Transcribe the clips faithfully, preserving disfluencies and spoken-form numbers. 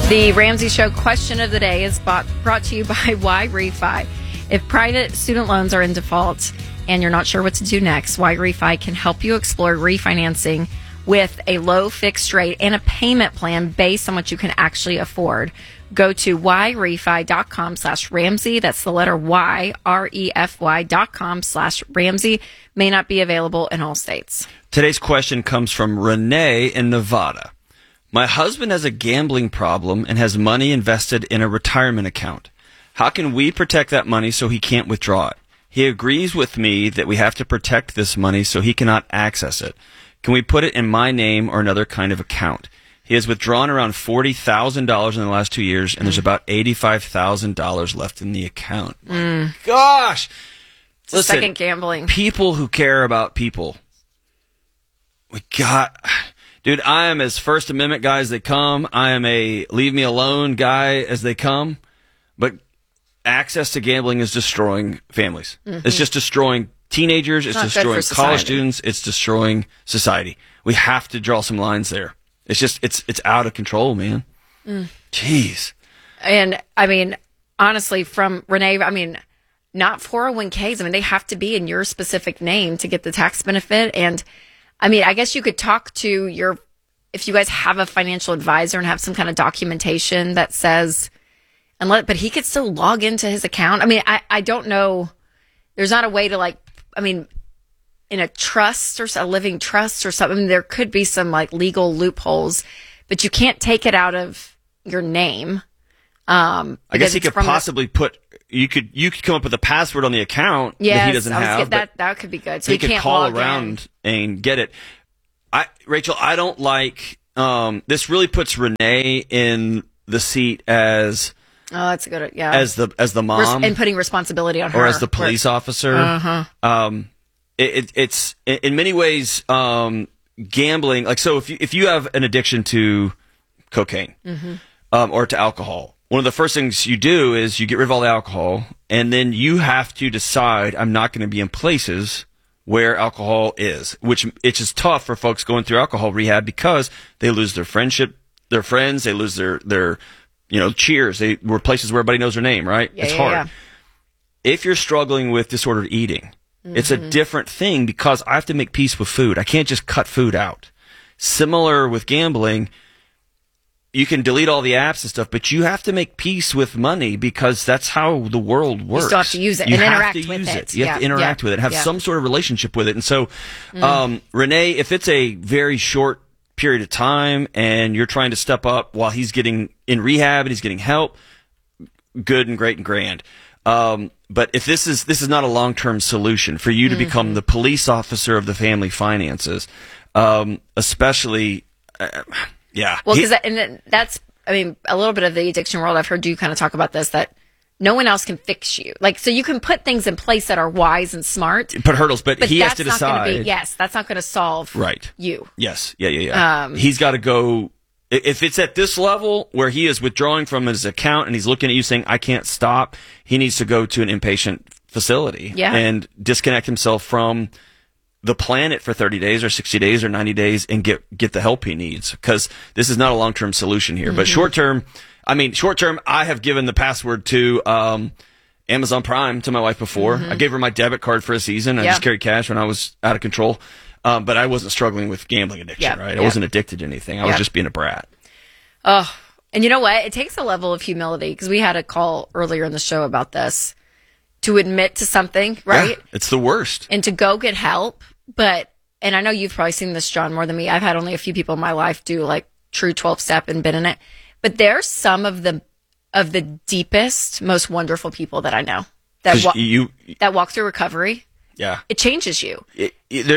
The Ramsey Show question of the day is bought, brought to you by Y Refi. If private student loans are in default and you're not sure what to do next, Y Refi can help you explore refinancing with a low fixed rate and a payment plan based on what you can actually afford. Go to yrefi.com slash Ramsey. That's the letter Y, R E F Y dot com slash Ramsey. May not be available in all states. Today's question comes from Renee in Nevada. My husband has a gambling problem and has money invested in a retirement account. How can we protect that money so he can't withdraw it? He agrees with me that we have to protect this money so he cannot access it. Can we put it in my name or another kind of account? He has withdrawn around forty thousand dollars in the last two years, and mm. there's about eighty-five thousand dollars left in the account. Mm. My gosh! It's Listen, second gambling. People who care about people. We got... Dude, I am as First Amendment guy as they come. I am a leave me alone guy as they come. But access to gambling is destroying families. Mm-hmm. It's just destroying teenagers. It's, it's destroying college students. It's destroying society. We have to draw some lines there. It's just, it's it's out of control, man. Mm. Jeez. And, I mean, honestly, from Renee, I mean, not four oh one k's. I mean, they have to be in your specific name to get the tax benefit. And, I mean, I guess you could talk to your, if you guys have a financial advisor and have some kind of documentation that says, and let, but he could still log into his account. I mean, I, I don't know. There's not a way to like, I mean, in a trust or a living trust or something, I mean, there could be some like legal loopholes, but you can't take it out of your name. Um, I guess he could possibly the, put, you could, you could come up with a password on the account yes, that he doesn't I was have. Get, that, that could be good. So he you could can't call log around in. and get it. I, Rachel, I don't like, um, this really puts Renee in the seat as, oh, that's a good, yeah. As the, as the mom. And putting responsibility on her. Or as the police officer. Uh-huh. Um, it, it, it's, in many ways, um, gambling, like, so if you, if you have an addiction to cocaine, mm-hmm. um, or to alcohol, one of the first things you do is you get rid of all the alcohol, and then you have to decide, I'm not going to be in places where alcohol is, which it's just tough for folks going through alcohol rehab because they lose their friendship, their friends, they lose their, their, you know, cheers. They were places where everybody knows their name, right? Yeah, it's yeah, hard. yeah. If you're struggling with disordered eating, mm-hmm. it's a different thing because I have to make peace with food. I can't just cut food out. Similar with gambling, you can delete all the apps and stuff, but you have to make peace with money because that's how the world works. You still have to use it you and have interact to with use it. it. You yeah. have to interact yeah. with it and have yeah. some sort of relationship with it. And so, mm. um, Renee, if it's a very short period of time and you're trying to step up while he's getting in rehab and he's getting help, good and great and grand. Um, but if this is this is not a long-term solution for you to mm-hmm. become the police officer of the family finances, um, especially, uh, yeah. Well, because that, and that's, I mean, a little bit of the addiction world. I've heard you kind of talk about this, that no one else can fix you. Like, so you can put things in place that are wise and smart. Put hurdles, but, but he that's has to not decide. Be, yes, that's not going to solve right. you. Yes, yeah, yeah, yeah. Um, He's got to go. If it's at this level where he is withdrawing from his account and he's looking at you saying, I can't stop, he needs to go to an inpatient facility yeah. and disconnect himself from the planet for thirty days or sixty days or ninety days and get, get the help he needs. Because this is not a long-term solution here. Mm-hmm. But short-term, I mean, short-term, I have given the password to um, Amazon Prime to my wife before. Mm-hmm. I gave her my debit card for a season. I yeah. just carried cash when I was out of control. Um, but I wasn't struggling with gambling addiction, yep, right? I yep. wasn't addicted to anything. I yep. was just being a brat. Oh, and you know what? It takes a level of humility because we had a call earlier in the show about this to admit to something, right? Yeah, it's the worst. And to go get help. But, and I know you've probably seen this, John, more than me. I've had only a few people in my life do like true twelve step and been in it. But there's some of the, of the deepest, most wonderful people that I know that, wa- you, that walk through recovery. Yeah. It changes you. It, it, there,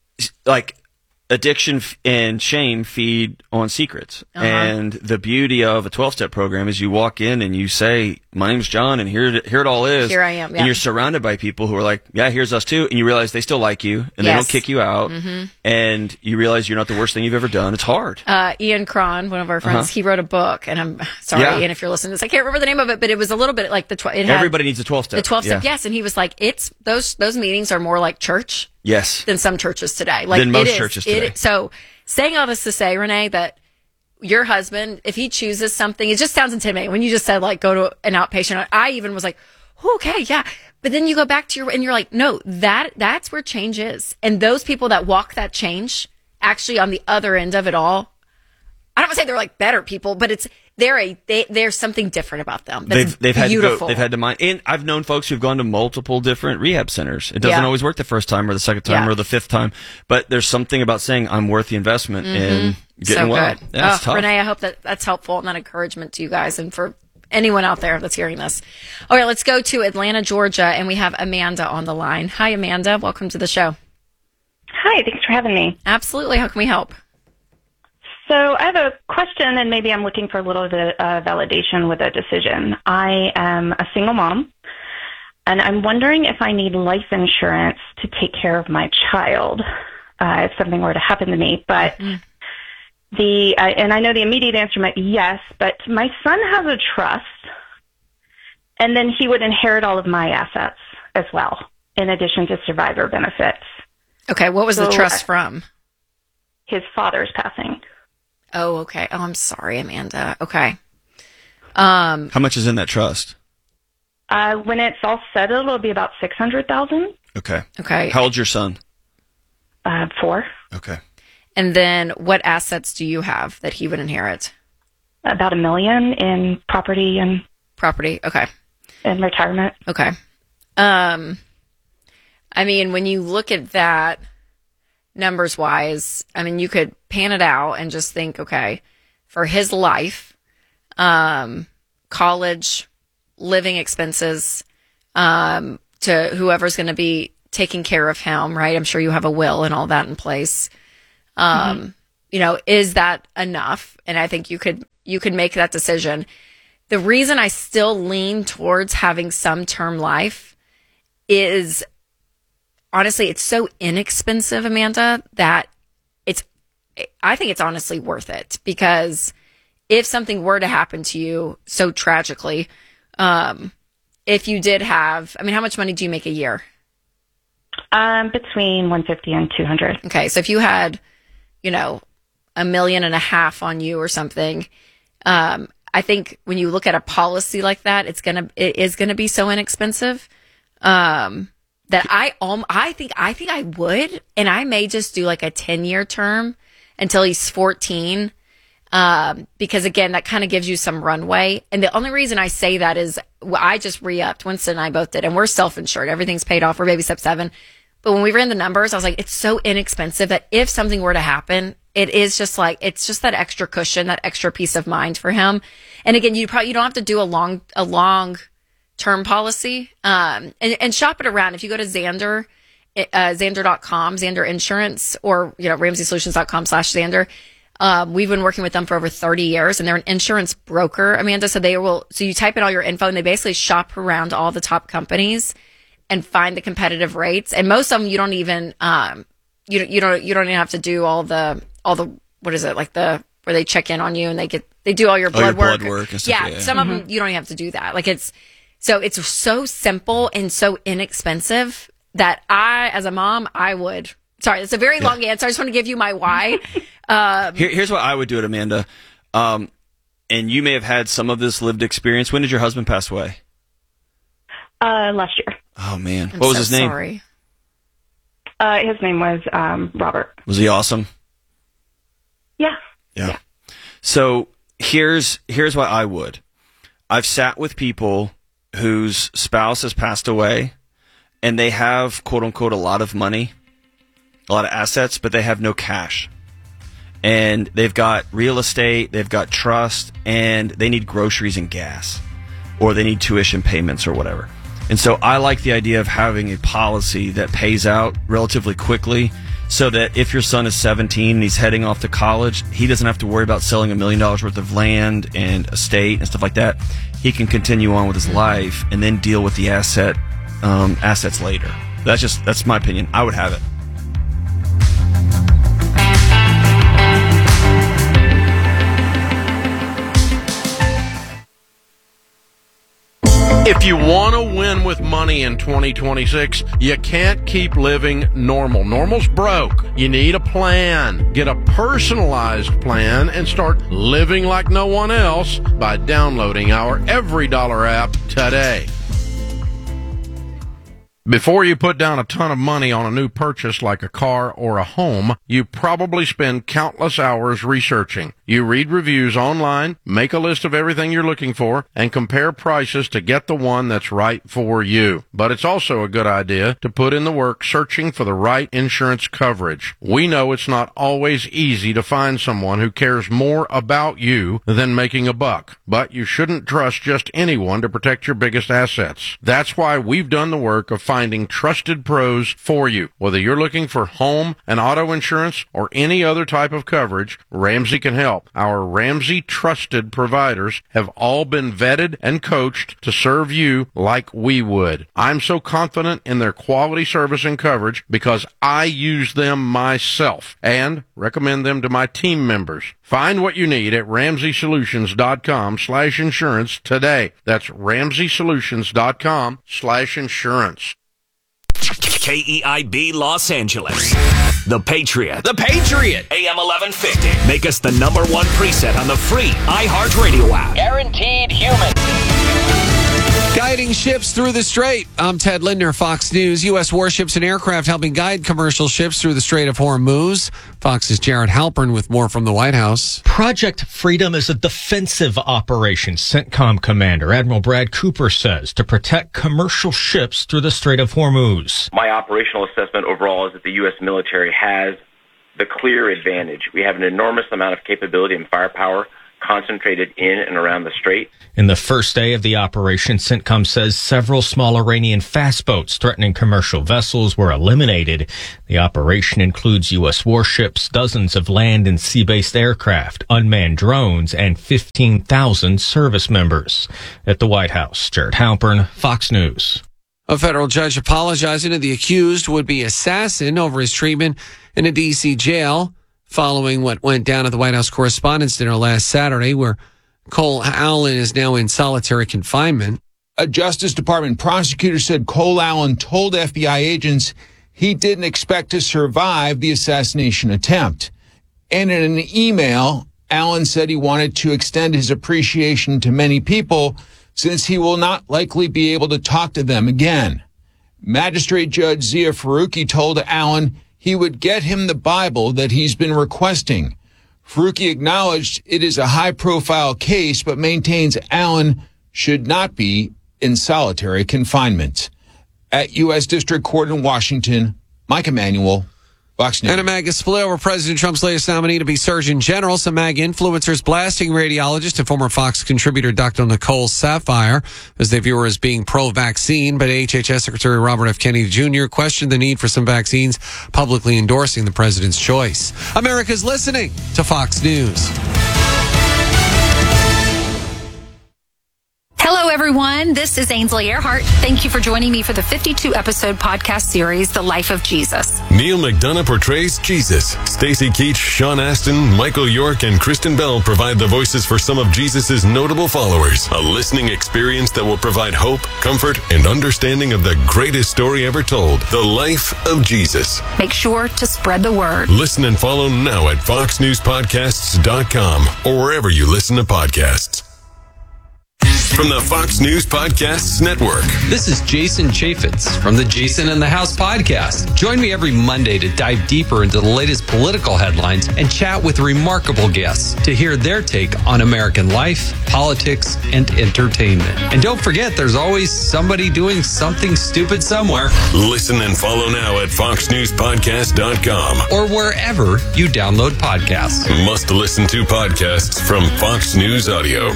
like addiction and shame feed on secrets. Uh-huh. And the beauty of a twelve-step program is you walk in and you say, my name's John, and here, here it all is. Here I am, yeah. And you're surrounded by people who are like, yeah, here's us too. And you realize they still like you, and yes. they don't kick you out. Mm-hmm. And you realize you're not the worst thing you've ever done. It's hard. Uh, Ian Cron, one of our friends, uh-huh. he wrote a book, and I'm sorry, yeah. Ian, if you're listening to this, I can't remember the name of it, but it was a little bit like the twelve. Everybody needs a twelve-step. The twelve-step, yeah. yes. And he was like, it's those those meetings are more like church. Yes. Than some churches today. Like than most it is, churches today. It, so saying all this to say, Renee, that your husband, if he chooses something, it just sounds intimidating. When you just said like go to an outpatient, I even was like, okay, yeah. But then you go back to your, and you're like, no, that, that's where change is. And those people that walk that change actually on the other end of it all, I don't want to say they're like better people, but it's, they're a, they, there's something different about them. That's they've, they've had beautiful. to go, they've had to mind, and I've known folks who've gone to multiple different rehab centers. It doesn't Yeah. always work the first time or the second time Yeah. or the fifth time, but there's something about saying I'm worth the investment in getting So well. good. Yeah, it's Oh, tough. Renee, I hope that that's helpful and that encouragement to you guys and for anyone out there that's hearing this. All right, let's go to Atlanta, Georgia, and we have Amanda on the line. Hi, Amanda. Welcome to the show. Hi, thanks for having me. Absolutely. How can we help? So I have a question, and maybe I'm looking for a little bit of uh, validation with a decision. I am a single mom, and I'm wondering if I need life insurance to take care of my child uh, if something were to happen to me. But mm. the uh, and I know the immediate answer might be yes, but my son has a trust, and then he would inherit all of my assets as well, in addition to survivor benefits. Okay, what was so, the trust from? His father's passing. Oh, okay. Oh, I'm sorry, Amanda. Okay. Um, How much is in that trust? Uh, when it's all settled, it'll be about six hundred thousand. Okay. Okay. How old's your son? Uh, four. Okay. And then what assets do you have that he would inherit? About a million in property and property. Okay. And retirement. Okay. Um, I mean, when you look at that numbers wise, I mean, you could pan it out and just think, okay, for his life, um, college, living expenses, um, to whoever's going to be taking care of him, right? I'm sure you have a will and all that in place. Um, mm-hmm. You know, is that enough? And I think you could, you could make that decision. The reason I still lean towards having some term life is honestly, it's so inexpensive, Amanda, that it's, I think it's honestly worth it, because if something were to happen to you so tragically, um, if you did have, I mean, how much money do you make a year? Um, between one hundred fifty and two hundred. Okay. So if you had, you know, a million and a half on you or something, um, I think when you look at a policy like that, it's going to, it is going to be so inexpensive. Um, that I, um, I think, I think I would, and I may just do like a ten year term until he's fourteen. Um, because again, that kind of gives you some runway. And the only reason I say that is I just re-upped. Winston and I both did, and we're self-insured. Everything's paid off. We're baby step seven. But when we ran the numbers, I was like, it's so inexpensive that if something were to happen, it is just like, it's just that extra cushion, that extra peace of mind for him. And again, you probably, you don't have to do a long, a long term policy, um, and, and shop it around. If you go to Zander, uh, Zander dot com, Zander Insurance, or, you know, Ramsey Solutions dot com slash Zander. Um, we've been working with them for over thirty years, and they're an insurance broker, Amanda. So they will, so you type in all your info and they basically shop around all the top companies and find the competitive rates. And most of them, you don't even, um, you, you don't, you don't even have to do all the, all the, what is it? Like the, where they check in on you and they get, they do all your blood oh, your work. blood work and stuff, yeah, yeah. Some mm-hmm. of them, you don't even have to do that. Like it's, so it's so simple and so inexpensive that I, as a mom, I would, sorry, it's a very yeah. long answer. I just want to give you my why. Um, Here, here's what I would do it, Amanda. Um, and you may have had some of this lived experience. When did your husband pass away? Uh, last year. Oh man, I'm what was so his name? Sorry. Uh, his name was um, Robert. Was he awesome? Yeah. yeah. Yeah. So here's here's what I would. I've sat with people whose spouse has passed away, and they have quote unquote a lot of money, a lot of assets, but they have no cash. And they've got real estate, they've got trust, and they need groceries and gas, or they need tuition payments or whatever. And so I like the idea of having a policy that pays out relatively quickly, so that if your son is seventeen and he's heading off to college, he doesn't have to worry about selling a million dollars worth of land and estate and stuff like that. He can continue on with his life and then deal with the asset um, assets later. That's just that's my opinion. I would have it. If you want to win with money in twenty twenty-six, you can't keep living normal. Normal's broke. You need a plan. Get a personalized plan and start living like no one else by downloading our Every Dollar app today. Before you put down a ton of money on a new purchase like a car or a home, you probably spend countless hours researching. You read reviews online, make a list of everything you're looking for, and compare prices to get the one that's right for you. But it's also a good idea to put in the work searching for the right insurance coverage. We know it's not always easy to find someone who cares more about you than making a buck, but you shouldn't trust just anyone to protect your biggest assets. That's why we've done the work of finding Finding trusted pros for you. Whether you're looking for home and auto insurance or any other type of coverage, Ramsey can help. Our Ramsey trusted providers have all been vetted and coached to serve you like we would. I'm so confident in their quality service and coverage because I use them myself and recommend them to my team members. Find what you need at ramsey solutions dot com slash insurance today. That's ramsey solutions dot com slash insurance. K E I B Los Angeles. The Patriot. The Patriot. A M eleven fifty. Make us the number one preset on the free iHeartRadio app. Guaranteed human. Guiding ships through the Strait. I'm Ted Lindner, Fox News. U S warships and aircraft helping guide commercial ships through the Strait of Hormuz. Fox's Jared Halpern with more from the White House. Project Freedom is a defensive operation, CENTCOM commander Admiral Brad Cooper says, to protect commercial ships through the Strait of Hormuz. My operational assessment overall is that the U S military has the clear advantage. We have an enormous amount of capability and firepower concentrated in and around the strait. In the first day of the operation, CENTCOM says several small Iranian fast boats threatening commercial vessels were eliminated. The operation includes U S warships, dozens of land and sea-based aircraft, unmanned drones, and fifteen thousand service members. At the White House, Jared Halpern, Fox News. A federal judge apologizing to the accused would-be assassin over his treatment in a D C jail, following what went down at the White House Correspondents' Dinner last Saturday, where Cole Allen is now in solitary confinement. A Justice Department prosecutor said Cole Allen told F B I agents he didn't expect to survive the assassination attempt. And in an email, Allen said he wanted to extend his appreciation to many people since he will not likely be able to talk to them again. Magistrate Judge Zia Faruqi told Allen he would get him the Bible that he's been requesting. Faruqi acknowledged it is a high-profile case, but maintains Allen should not be in solitary confinement. At U S District Court in Washington, Mike Emanuel, Fox News. And a MAGA split over President Trump's latest nominee to be Surgeon General. Some MAGA influencers blasting radiologist and former Fox contributor Doctor Nicole Saphier as they view her as being pro-vaccine. But H H S Secretary Robert F. Kennedy Junior questioned the need for some vaccines, publicly endorsing the president's choice. America's listening to Fox News. Hello, everyone. This is Ainsley Earhart. Thank you for joining me for the fifty-two episode podcast series, The Life of Jesus. Neil McDonough portrays Jesus. Stacey Keach, Sean Astin, Michael York, and Kristen Bell provide the voices for some of Jesus' notable followers. A listening experience that will provide hope, comfort, and understanding of the greatest story ever told, The Life of Jesus. Make sure to spread the word. Listen and follow now at fox news podcasts dot com or wherever you listen to podcasts. From the Fox News Podcasts Network. This is Jason Chaffetz from the Jason in the House podcast. Join me every Monday to dive deeper into the latest political headlines and chat with remarkable guests to hear their take on American life, politics, and entertainment. And don't forget, there's always somebody doing something stupid somewhere. Listen and follow now at fox news podcast dot com or wherever you download podcasts. Must listen to podcasts from Fox News Audio.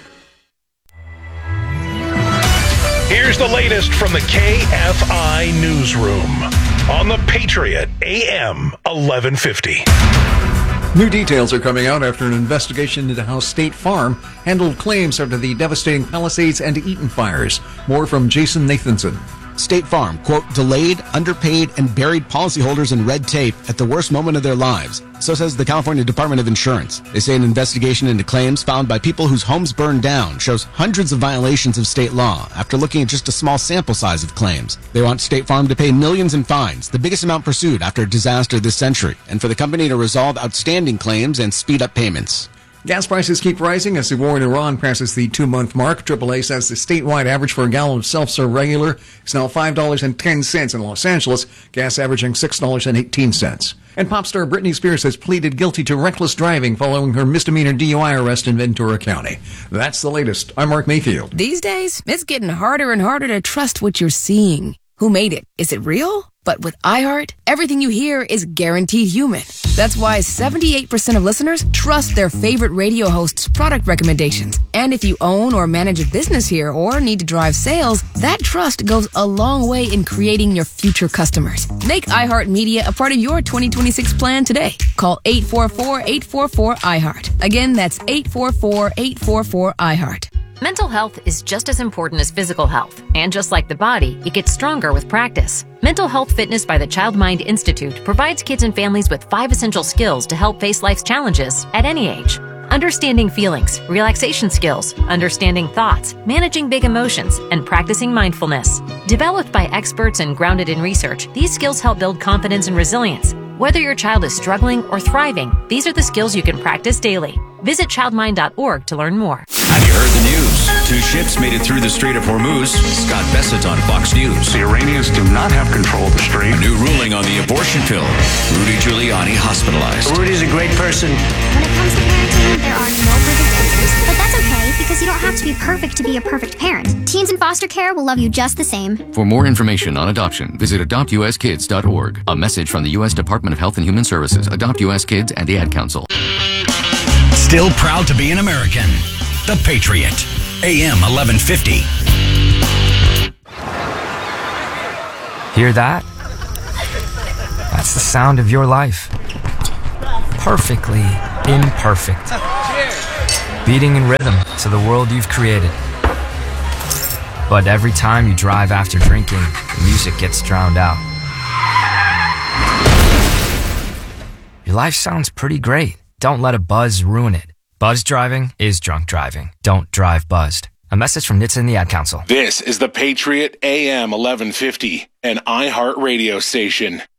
Here's the latest from the K F I Newsroom on the Patriot A M eleven fifty. New details are coming out after an investigation into how State Farm handled claims after the devastating Palisades and Eaton fires. More from Jason Nathanson. State Farm, quote, delayed, underpaid, and buried policyholders in red tape at the worst moment of their lives. So says the California Department of Insurance. They say an investigation into claims found by people whose homes burned down shows hundreds of violations of state law after looking at just a small sample size of claims. They want State Farm to pay millions in fines, the biggest amount pursued after a disaster this century, and for the company to resolve outstanding claims and speed up payments. Gas prices keep rising as the war in Iran passes the two-month mark. triple A says the statewide average for a gallon of self-serve regular is now five dollars and ten cents in Los Angeles, gas averaging six dollars and eighteen cents. And pop star Britney Spears has pleaded guilty to reckless driving following her misdemeanor D U I arrest in Ventura County. That's the latest. I'm Mark Mayfield. These days, it's getting harder and harder to trust what you're seeing. Who made it? Is it real? But with iHeart, everything you hear is guaranteed human. That's why seventy-eight percent of listeners trust their favorite radio host's product recommendations. And if you own or manage a business here or need to drive sales, that trust goes a long way in creating your future customers. Make iHeartMedia a part of your twenty twenty-six plan today. Call eight four four, eight four four, iHeart. Again, that's eight four four, eight four four, iHeart. Mental health is just as important as physical health, and just like the body, it gets stronger with practice. Mental Health Fitness by the Child Mind Institute provides kids and families with five essential skills to help face life's challenges at any age. Understanding feelings, relaxation skills, understanding thoughts, managing big emotions, and practicing mindfulness. Developed by experts and grounded in research, these skills help build confidence and resilience. Whether your child is struggling or thriving, these are the skills you can practice daily. Visit child mind dot org to learn more. Have you heard the news? Two ships made it through the Strait of Hormuz. Scott Bessett on Fox News. The Iranians do not have control of the strait. A new ruling on the abortion pill. Rudy Giuliani hospitalized. Rudy's a great person. When it comes to parenting, there are no perfect answers. But that's okay, because you don't have to be perfect to be a perfect parent. Teens in foster care will love you just the same. For more information on adoption, visit adopt u s kids dot org. A message from the U S Department of Health and Human Services, Adopt U S Kids, and the Ad Council. Still proud to be an American. The Patriot. A M eleven fifty. Hear that? That's the sound of your life. Perfectly imperfect. Beating in rhythm to the world you've created. But every time you drive after drinking, the music gets drowned out. Your life sounds pretty great. Don't let a buzz ruin it. Buzz driving is drunk driving. Don't drive buzzed. A message from N H T S A and the Ad Council. This is the Patriot A M eleven fifty, an iHeart radio station.